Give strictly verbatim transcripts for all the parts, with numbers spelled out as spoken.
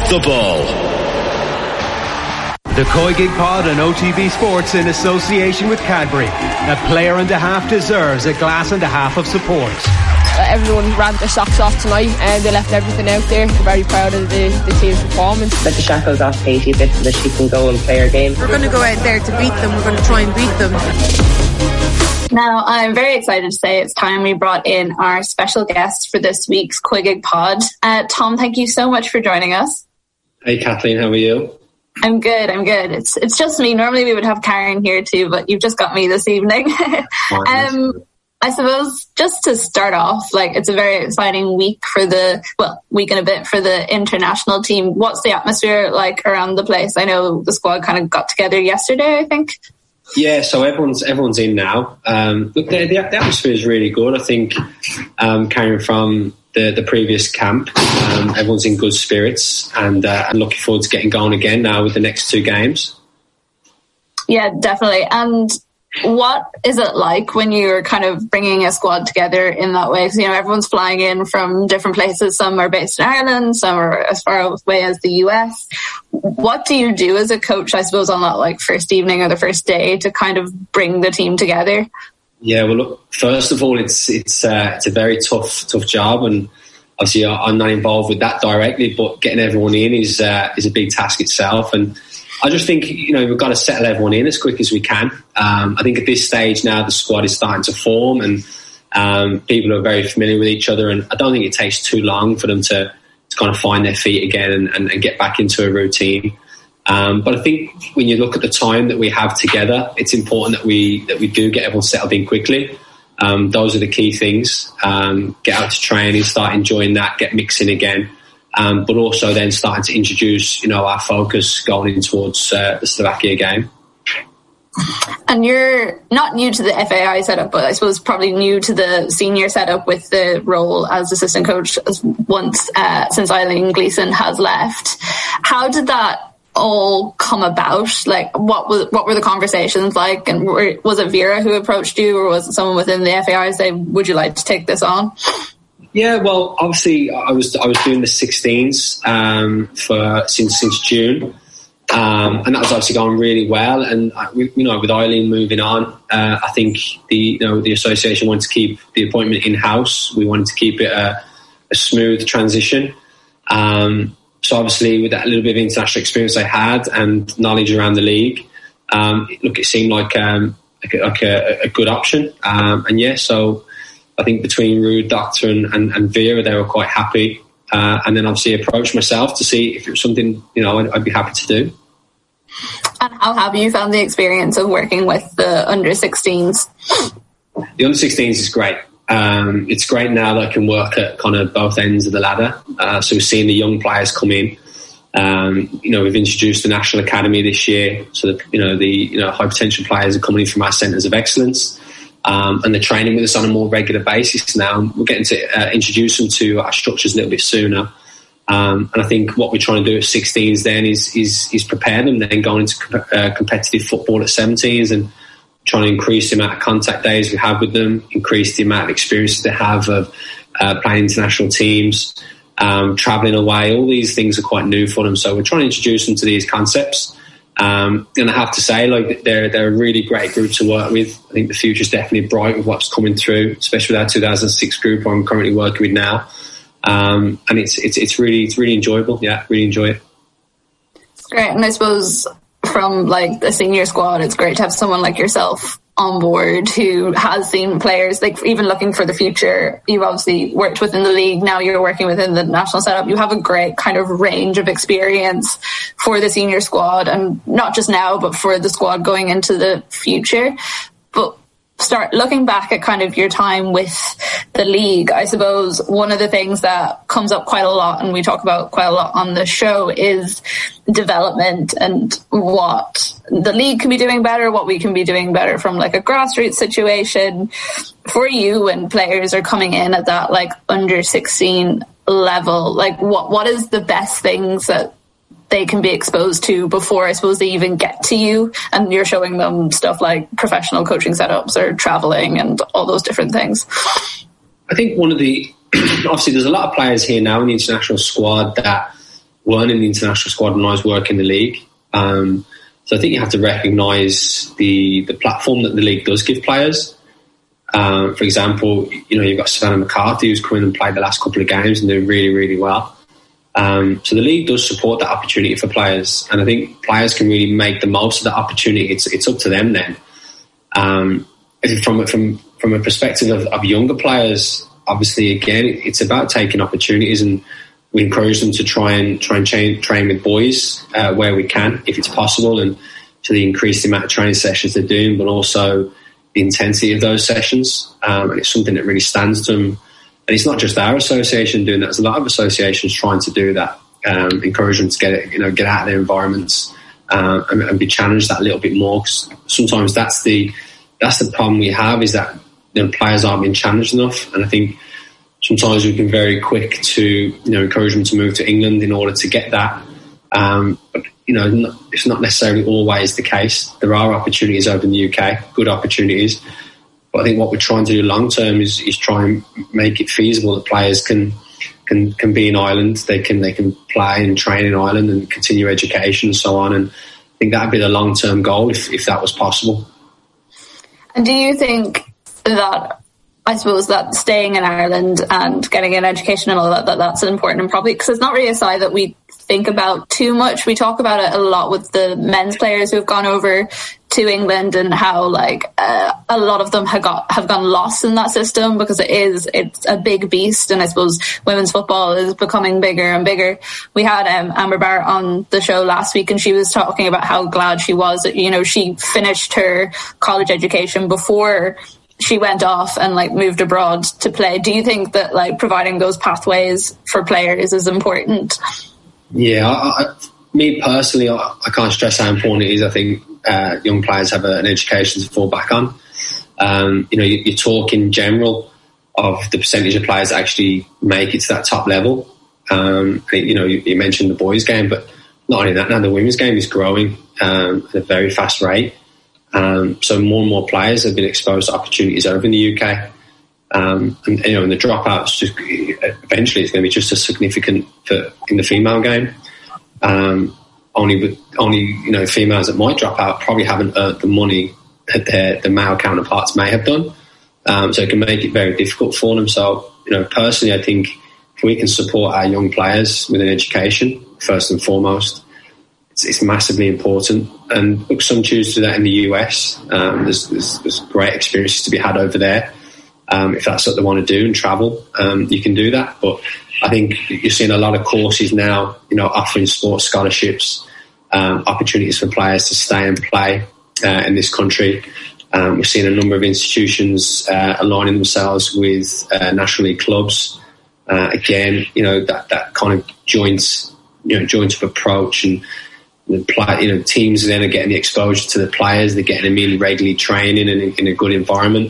the ball. The Koi Gig Pod and O T B Sports in association with Cadbury. A player and a half deserves a glass and a half of support. Everyone ran their socks off tonight and they left everything out there. We're very proud of the, the team's performance. Let the shackles off Katie a bit so that she can go and play her game. We're going to go out there to beat them. We're going to try and beat them. Now, I'm very excited to say it's time we brought in our special guest for this week's Koi Gig Pod. Uh, Tom, thank you so much for joining us. Hey, Kathleen, how are you? I'm good, I'm good. It's it's just me. Normally we would have Karen here too, but you've just got me this evening. um, I suppose just to start off, like it's a very exciting week for the, well, week and a bit for the international team. What's the atmosphere like around the place? I know the squad kind of got together yesterday, I think. Yeah, so everyone's everyone's in now. Um, look, the, the atmosphere is really good. I think um, carrying from the, the previous camp, um, everyone's in good spirits and uh, and looking forward to getting going again now with the next two games. Yeah, definitely. And what is it like when you're kind of bringing a squad together in that way? Because, you know, everyone's flying in from different places. Some are based in Ireland, some are as far away as the U S. What do you do as a coach, I suppose, on that like first evening or the first day to kind of bring the team together? Yeah, well, look, first of all, it's it's uh, it's a very tough tough job, and obviously I'm not involved with that directly, but getting everyone in is uh, is a big task itself. And I just think, you know, we've got to settle everyone in as quick as we can. Um, I think at this stage now the squad is starting to form and um, people are very familiar with each other, and I don't think it takes too long for them to, to kind of find their feet again and, and, and get back into a routine. Um, but I think when you look at the time that we have together, it's important that we that we do get everyone settled in quickly. Um, those are the key things. Um, get out to training, start enjoying that, get mixing again. Um, but also then starting to introduce, you know, our focus going in towards uh, the Slovakia game. And you're not new to the F A I setup, but I suppose probably new to the senior setup with the role as assistant coach once uh, since Eileen Gleeson has left. How did that all come about? Like, what was what were the conversations like? And were, was it Vera who approached you, or was it someone within the F A I say, "Would you like to take this on"? Yeah, well, obviously, I was I was doing the sixteens um, for since since June, um, and that was obviously going really well. And you know, with Eileen moving on, uh, I think the you know the association wanted to keep the appointment in house. We wanted to keep it a, a smooth transition. Um, so obviously, with that little bit of international experience I had and knowledge around the league, um, look, it seemed like um, like, a, like a, a good option. Um, and yeah, so. I think between Ruud, Doctor and, and, and Vera, they were quite happy. Uh, and then obviously approached myself to see if it was something, you know, I'd, I'd be happy to do. And how have you found the experience of working with the under sixteens? The under sixteens is great. Um, it's great now that I can work at kind of both ends of the ladder. Uh, so we're seeing the young players come in. Um, you know, we've introduced the National Academy this year. So that, you know, the, you know, high potential players are coming in from our centres of excellence. Um, and they're training with us on a more regular basis now. We're getting to uh, introduce them to our structures a little bit sooner. Um, and I think what we're trying to do at sixteens then is is, is prepare them then going into uh, competitive football at seventeens and trying to increase the amount of contact days we have with them, increase the amount of experiences they have of uh, playing international teams, um, travelling away. All these things are quite new for them. So we're trying to introduce them to these concepts. Um, and I have to say, like, they're they're a really great group to work with. I think the future's definitely bright with what's coming through, especially with our two thousand six group who I'm currently working with now. Um, and it's it's it's really it's really enjoyable. Yeah, really enjoy it. Great, and I suppose from like the senior squad, it's great to have someone like yourself on board who has seen players, like even looking for the future. You've obviously worked within the league, now you're working within the national setup. You have a great kind of range of experience for the senior squad, and not just now but for the squad going into the future. But start looking back at kind of your time with the league, I suppose one of the things that comes up quite a lot, and we talk about quite a lot on the show, is development and what the league can be doing better, what we can be doing better from like a grassroots situation. For you, when players are coming in at that like under sixteen level, like what what is the best things that they can be exposed to before I suppose they even get to you and you're showing them stuff like professional coaching setups or traveling and all those different things? I think one of the, obviously there's a lot of players here now in the international squad that weren't in the international squad when I was working in the league. Um, so I think you have to recognise the, the platform that the league does give players. Um, for example, you know, you've got Savannah McCarthy who's come in and played the last couple of games and doing really, really well. Um, so the league does support that opportunity for players, and I think players can really make the most of that opportunity. It's it's up to them then. Um, from from from a perspective of, of younger players, obviously, again, it's about taking opportunities, and we encourage them to try and try and train, train with boys uh, where we can, if it's possible, and to the increase the amount of training sessions they're doing, but also the intensity of those sessions. Um, and it's something that really stands to them. And it's not just our association doing that. There's a lot of associations trying to do that, um, encourage them to get it, you know, get out of their environments uh, and, and be challenged that a little bit more. Cause sometimes that's the that's the problem we have, is that, you know, players aren't being challenged enough. And I think sometimes we've been very quick to, you know, encourage them to move to England in order to get that. Um, but, you know, it's not necessarily always the case. There are opportunities over in the U K, good opportunities. But I think what we're trying to do long term is, is try and make it feasible that players can can can be in Ireland. They can they can play and train in Ireland and continue education and so on. And I think that would be the long term goal if, if that was possible. And do you think that, I suppose, that staying in Ireland and getting an education and all that, that that's important, and probably because it's not really a side that we think about too much. We talk about it a lot with the men's players who have gone over to England, and how like uh, a lot of them have got have gone lost in that system, because it is it's a big beast, and I suppose women's football is becoming bigger and bigger. We had um, Amber Barrett on the show last week, and she was talking about how glad she was that, you know, she finished her college education before she went off and like moved abroad to play. Do you think that like providing those pathways for players is important? Yeah, I, I, me personally, I, I can't stress how important it is. I think uh, young players have a, an education to fall back on. Um, you know, you, you talk in general of the percentage of players that actually make it to that top level. Um, you know, you, you mentioned the boys' game, but not only that, now the women's game is growing um, at a very fast rate. Um, so more and more players have been exposed to opportunities over in the U K. Um, and, you know, and the dropouts, just eventually it's going to be just as significant for, in the female game. Um, only with only you know females that might drop out probably haven't earned the money that their the male counterparts may have done. Um, so it can make it very difficult for them. So, you know, personally, I think if we can support our young players with an education first and foremost, it's, it's massively important. And look, some choose to do that in the U S. Um, there's, there's, there's great experiences to be had over there. Um, if that's what they want to do and travel, um, you can do that. But I think you're seeing a lot of courses now, you know, offering sports scholarships, um, opportunities for players to stay and play uh, in this country. Um, we're seeing a number of institutions uh, aligning themselves with uh, National League clubs. Uh, again, you know, that, that kind of joint, you know, joint of approach, and the play, you know, teams then are getting the exposure to the players. They're getting them in regularly training and in, in a good environment.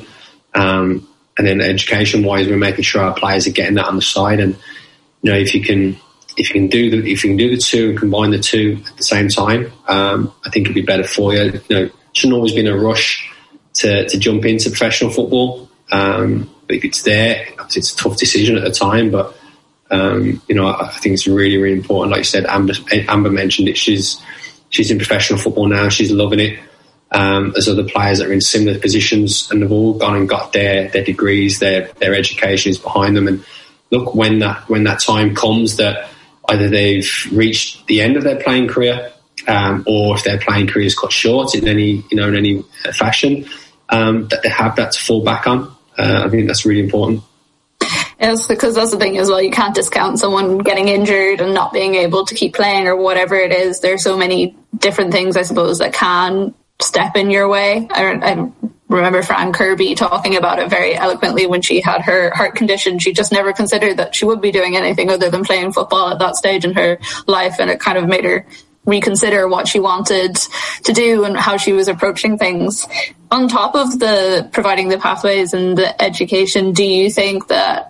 Um, And then education-wise, we're making sure our players are getting that on the side. And you know, if you can, if you can do the, if you can do the two and combine the two at the same time, um, I think it'd be better for you. You know, it shouldn't always be in a rush to to jump into professional football. Um, but if it's there, obviously it's a tough decision at the time. But um, you know, I, I think it's really, really important. Like you said, Amber, Amber mentioned it. She's she's in professional football now. She's loving it. Um, there's other players that are in similar positions, and they've all gone and got their their degrees, their their education is behind them. And look, when that when that time comes that either they've reached the end of their playing career, um, or if their playing career is cut short in any you know in any fashion, um, that they have that to fall back on. Uh, I think that's really important. Yes, because that's the thing as well. You can't discount someone getting injured and not being able to keep playing or whatever it is. There's so many different things, I suppose, that can step in your way. I, I remember Fran Kirby talking about it very eloquently when she had her heart condition. She just never considered that she would be doing anything other than playing football at that stage in her life, and it kind of made her reconsider what she wanted to do and how she was approaching things. On top of the providing the pathways and the education, do you think that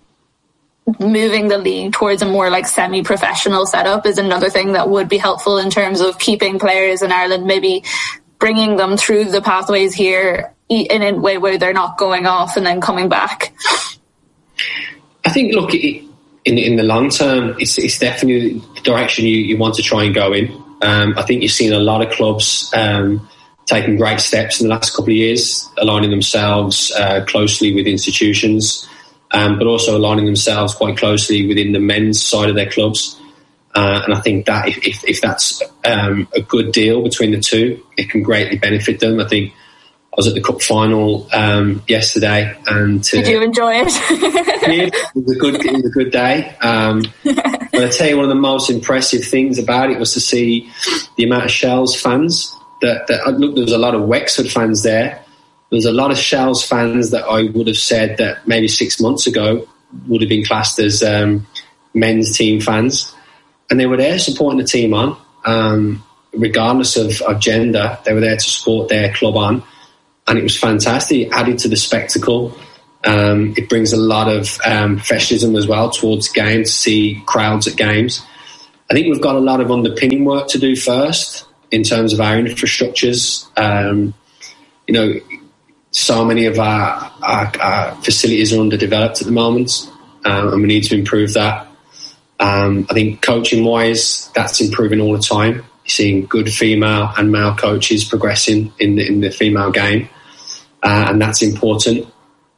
moving the league towards a more like semi-professional setup is another thing that would be helpful in terms of keeping players in Ireland, maybe bringing them through the pathways here in a way where they're not going off and then coming back? I think, look, it, in in the long term, it's it's definitely the direction you, you want to try and go in. Um, I think you've seen a lot of clubs um, taking great steps in the last couple of years, aligning themselves uh, closely with institutions, um, but also aligning themselves quite closely within the men's side of their clubs. Uh, and I think that if, if, if that's um, a good deal between the two, it can greatly benefit them. I think I was at the cup final um, yesterday, and uh, did you enjoy it? Yeah, it was a good, it was a good day. Um, but I tell you, one of the most impressive things about it was to see the amount of Shells fans. That, that look, there was a lot of Wexford fans there. There was a lot of Shells fans that I would have said that maybe six months ago would have been classed as um, men's team fans. And they were there supporting the team on, um, regardless of, of gender. They were there to support their club on. And it was fantastic. It added to the spectacle. Um, it brings a lot of um, professionalism as well towards games, to see crowds at games. I think we've got a lot of underpinning work to do first in terms of our infrastructures. Um, you know, so many of our, our, our facilities are underdeveloped at the moment, um, and we need to improve that. Um, I think coaching-wise, that's improving all the time. You're seeing good female and male coaches progressing in the, in the female game, uh, and that's important.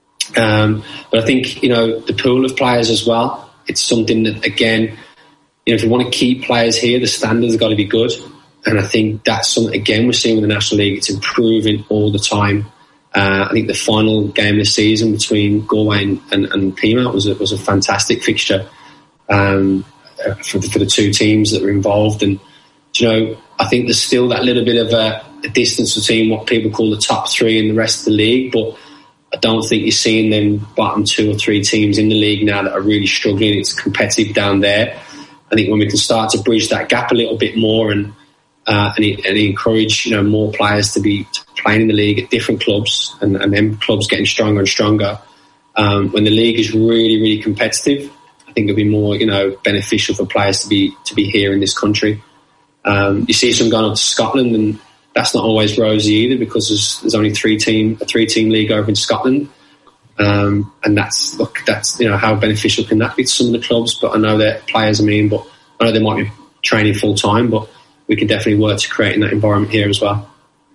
Um, but I think, you know, the pool of players as well, it's something that, again, you know, if you want to keep players here, the standards have got to be good. And I think that's something, again, we're seeing with the National League, it's improving all the time. Uh, I think the final game of the season between Galway and, and, and Peamount was a, was a fantastic fixture. Um, for, the, for the two teams that were involved. And, you know, I think there's still that little bit of a, a distance between what people call the top three and the rest of the league, but I don't think you're seeing them bottom two or three teams in the league now that are really struggling. It's competitive down there. I think when we can start to bridge that gap a little bit more and uh, and, and encourage, you know, more players to be playing in the league at different clubs, and, and then clubs getting stronger and stronger, um, when the league is really, really competitive, I think it'll be more, you know, beneficial for players to be to be here in this country. Um, you see some going up to Scotland, and that's not always rosy either, because there's, there's only three team a three team league over in Scotland, um, and that's look that's you know how beneficial can that be to some of the clubs. But I know that players, I mean, but I know they might be training full time, but we can definitely work to creating that environment here as well.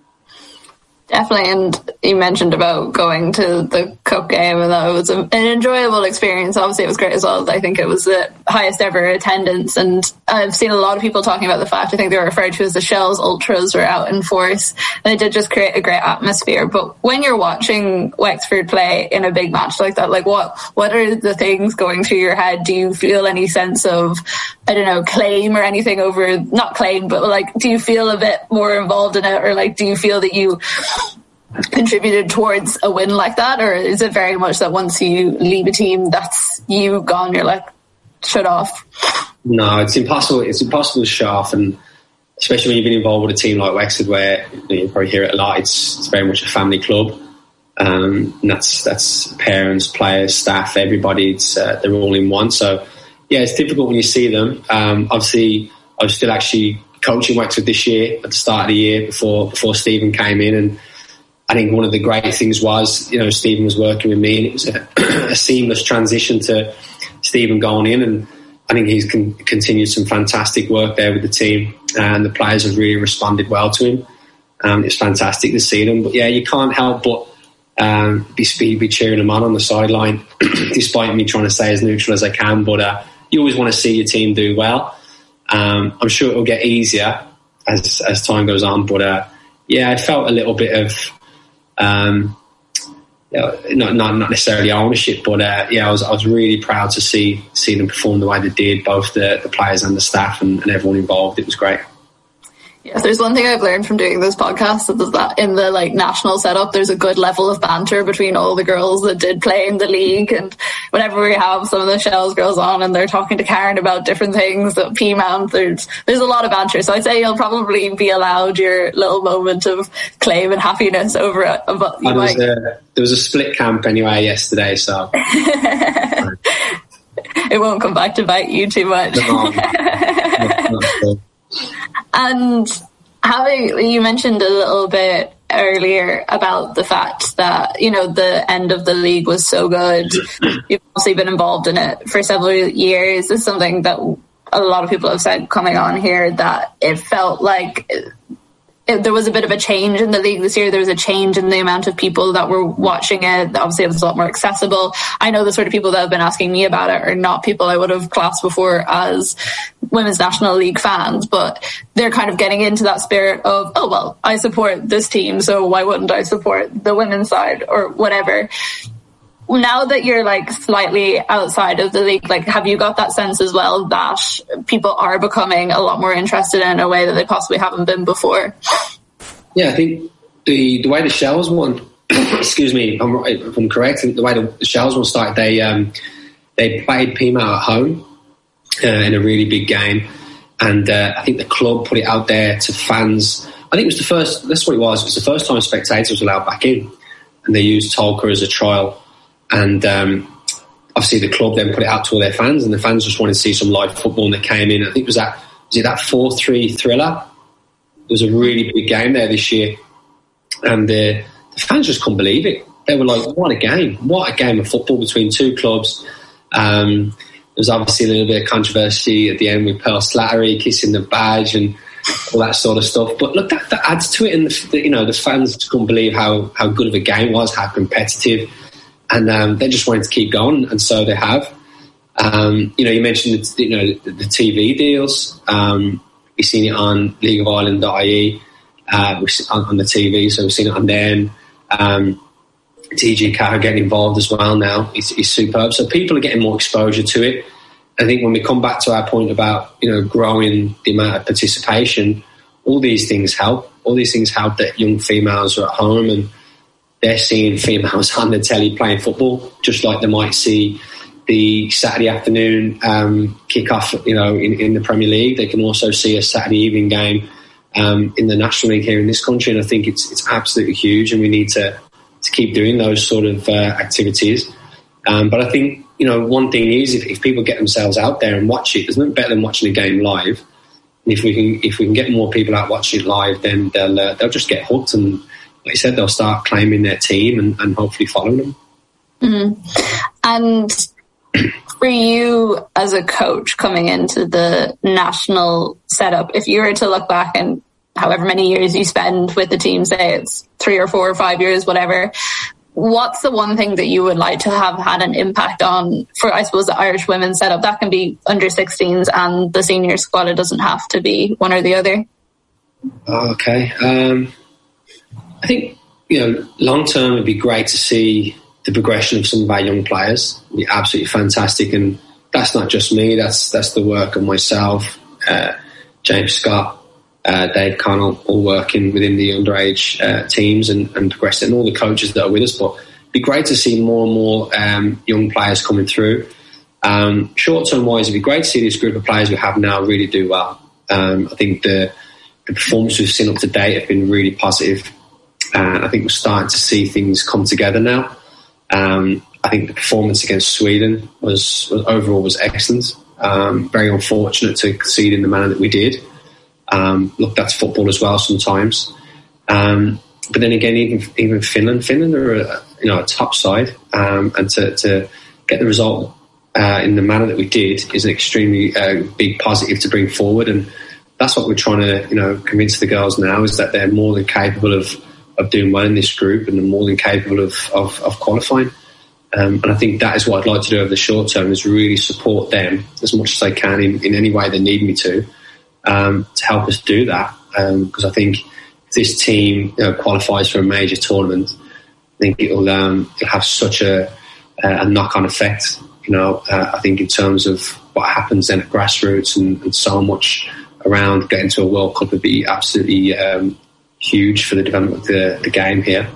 Definitely, and you mentioned about going to the cup game, and that it was a, an enjoyable experience. Obviously, it was great as well. I think it was the highest ever attendance, and I've seen a lot of people talking about the fact, I think they were referred to as the Shells Ultras, were out in force, and it did just create a great atmosphere. But when you're watching Wexford play in a big match like that, like what what are the things going through your head? Do you feel any sense of, I don't know, claim or anything over, not claim, but like, do you feel a bit more involved in it, or like, do you feel that you contributed towards a win like that, or is it very much that once you leave a team, that's you gone, you're like shut off? No, it's impossible. It's impossible to shut off, and especially when you've been involved with a team like Wexford, where you, know, you probably hear it a lot. It's, it's very much a family club, um, and that's that's parents, players, staff, everybody. It's uh, they're all in one. So yeah, it's difficult when you see them. Um, obviously, I was still actually coaching Wexford this year at the start of the year before before Stephen came in, and I think one of the great things was, you know, Stephen was working with me, and it was a, a seamless transition to Stephen going in, and I think he's con- continued some fantastic work there with the team, and the players have really responded well to him. Um, it's fantastic to see them, but yeah, you can't help but um, be, be cheering them on on the sideline, despite me trying to stay as neutral as I can. But uh, you always want to see your team do well. Um, I'm sure it'll get easier as as time goes on, but uh, yeah, I felt a little bit of. Um, you know, not, not not necessarily ownership, but uh, yeah, I was I was really proud to see see them perform the way they did, both the, the players and the staff, and, and everyone involved. It was great. Yes, there's one thing I've learned from doing this podcast, is that in the like national setup, there's a good level of banter between all the girls that did play in the league. And whenever we have some of the Shells girls on and they're talking to Karen about different things, that Peamount, there's there's a lot of banter. So I'd say you'll probably be allowed your little moment of claim and happiness over it. But you might... there, was a, there was a split camp anyway yesterday, so it won't come back to bite you too much. No, not, not And having, you mentioned a little bit earlier about the fact that, you know, the end of the league was so good. You've obviously been involved in it for several years. It's something that a lot of people have said coming on here, that it felt like it, there was a bit of a change in the league this year. There was a change in the amount of people that were watching it. Obviously, it was a lot more accessible. I know the sort of people that have been asking me about it are not people I would have classed before as Women's National League fans, but they're kind of getting into that spirit of, oh, well, I support this team, so why wouldn't I support the women's side or whatever. Now that you're like slightly outside of the league, like, have you got that sense as well that people are becoming a lot more interested in a way that they possibly haven't been before? Yeah, I think the the way the Shells won, excuse me, if I'm, if I'm correct, the way the Shells won started, they um, they played Peamount at home uh, in a really big game, and uh, I think the club put it out there to fans. I think it was the first. That's what it was. It was the first time spectators were allowed back in, and they used Tolka as a trial. And um, obviously the club then put it out to all their fans, and the fans just wanted to see some live football, and they came in. I think it was that was it that four three thriller. It was a really big game there this year, and the, the fans just couldn't believe it. They were like, "What a game! What a game of football between two clubs." Um, there was obviously a little bit of controversy at the end with Pearl Slattery kissing the badge and all that sort of stuff. But look, that, that adds to it, and the, you know the fans couldn't believe how how good of a game it was, how competitive. And um, they just wanted to keep going, and so they have. Um, you know, you mentioned the, you know the, the T V deals. Um, we've seen it on League of Ireland dot I E uh, on, on the T V, so we've seen it on them. Um, T G Carr getting involved as well now. It's, it's superb. So people are getting more exposure to it. I think when we come back to our point about you know growing the amount of participation, all these things help. All these things help that young females are at home and they're seeing females on the telly playing football, just like they might see the Saturday afternoon um, kick-off, you know, in, in the Premier League. They can also see a Saturday evening game um, in the National League here in this country, and I think it's it's absolutely huge, and we need to, to keep doing those sort of uh, activities. Um, but I think, you know, one thing is if, if people get themselves out there and watch it, there's nothing better than watching a game live. And if we can if we can get more people out watching it live, then they'll uh, they'll just get hooked, and like I said, they'll start claiming their team and, and hopefully following them. Mm-hmm. And for you as a coach coming into the national setup, if you were to look back and however many years you spend with the team, say it's three or four or five years, whatever, what's the one thing that you would like to have had an impact on for, I suppose, the Irish women's setup? That can be under sixteens and the senior squad. It doesn't have to be one or the other. Okay. Um, I think, you know, long term it'd be great to see the progression of some of our young players. It'd be absolutely fantastic. And that's not just me. That's that's the work of myself, uh, James Scott, uh, Dave Connell, all working within the underage uh, teams and, and progressing, and all the coaches that are with us. But it'd be great to see more and more um, young players coming through. Um, short-term wise, it'd be great to see this group of players we have now really do well. Um, I think the, the performance we've seen up to date have been really positive. And I think we're starting to see things come together now. Um, I think the performance against Sweden was, was overall was excellent. Um, very unfortunate to concede in the manner that we did. Um, look, that's football as well sometimes. Um, but then again, even even Finland, Finland are a, you know a top side, um, and to, to get the result uh, in the manner that we did is an extremely uh, big positive to bring forward. And that's what we're trying to you know convince the girls now, is that they're more than capable of. of doing well in this group, and they're more than capable of, of, of qualifying. Um, and I think that is what I'd like to do over the short term, is really support them as much as I can in, in any way they need me to, um, to help us do that. Because um, I think if this team you know, qualifies for a major tournament, I think it'll, um, it'll have such a, a knock-on effect. You know, uh, I think in terms of what happens then at grassroots and, and so much around getting to a World Cup would be absolutely um, huge for the development of the, the game here.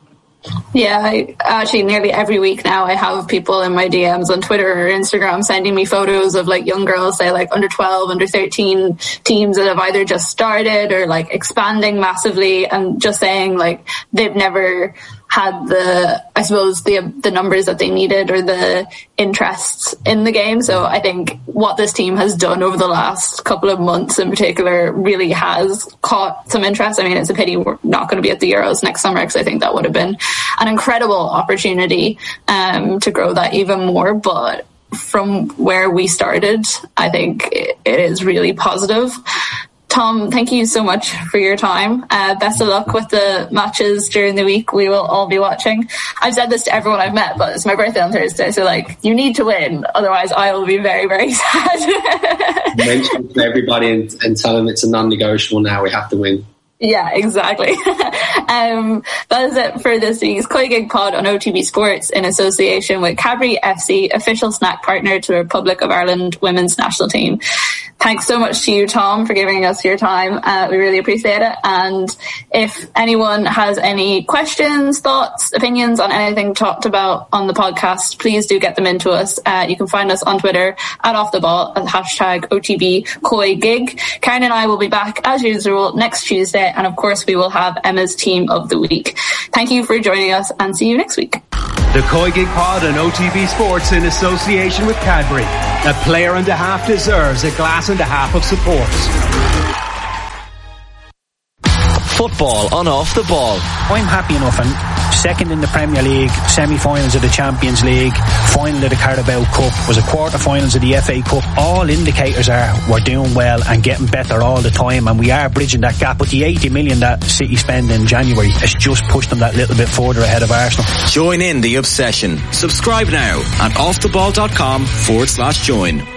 Yeah, I, actually nearly every week now I have people in my D Ms on Twitter or Instagram sending me photos of like young girls, say like under twelve, under thirteen teams that have either just started or like expanding massively, and just saying like they've never had the, I suppose, the the numbers that they needed or the interests in the game. So I think what this team has done over the last couple of months in particular really has caught some interest. I mean, it's a pity we're not going to be at the Euros next summer, because I think that would have been an incredible opportunity um, to grow that even more. But from where we started, I think it, it is really positive. Tom, thank you so much for your time. Uh, best of luck with the matches during the week. We will all be watching. I've said this to everyone I've met, but it's my birthday on Thursday, so like, you need to win, otherwise I will be very, very sad. Mention to everybody and, and tell them it's a non-negotiable now. We have to win. Yeah, exactly. um, that is it for this week's Koi Gig Pod on O T B Sports in association with Cadbury F C, official snack partner to the Republic of Ireland women's national team. Thanks so much to you, Tom, for giving us your time. Uh, we really appreciate it. And if anyone has any questions, thoughts, opinions on anything talked about on the podcast, please do get them into us. Uh, you can find us on Twitter at Off The Ball at hashtag O T B Koi Gig. Karen and I will be back as usual next Tuesday. And of course, we will have Emma's Team of the Week. Thank you for joining us, and see you next week. The Koi Gig Pod on O T B Sports in association with Cadbury. A player and a half deserves a glass and a half of support. Football on Off The Ball. I'm happy enough, and second in the Premier League, semi-finals of the Champions League, final of the Carabao Cup, was a quarter-finals of the F A Cup. All indicators are we're doing well and getting better all the time, and we are bridging that gap. But the eighty million that City spend in January has just pushed them that little bit further ahead of Arsenal. Join in the obsession. Subscribe now at offtheball.com forward slash join.